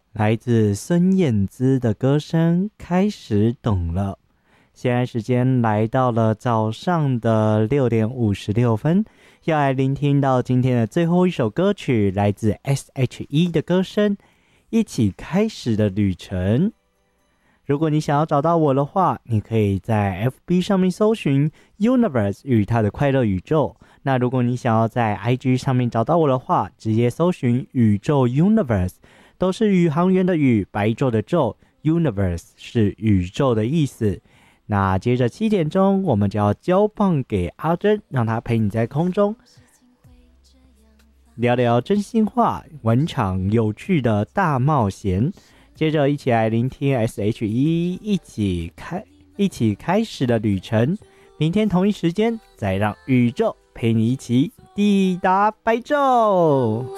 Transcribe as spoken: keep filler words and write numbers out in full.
来自孙燕姿的歌声开始懂了。现在时间来到了早上的六点五十六分，要来聆听到今天的最后一首歌曲，来自 S H E 的歌声，一起开始的旅程。如果你想要找到我的话，你可以在 F B 上面搜寻 Universe 与它的快乐宇宙。那如果你想要在 I G 上面找到我的话，直接搜寻宇宙 Universe， 都是宇航员的宇，白昼的昼， Universe 是宇宙的意思。那接着七点钟，我们就要交棒给阿珍，让她陪你在空中聊聊真心话，玩场有趣的大冒险。接着一起来聆听 S H E 一起开一起开始的旅程。明天同一时间，再让宇宙陪你一起抵达白昼。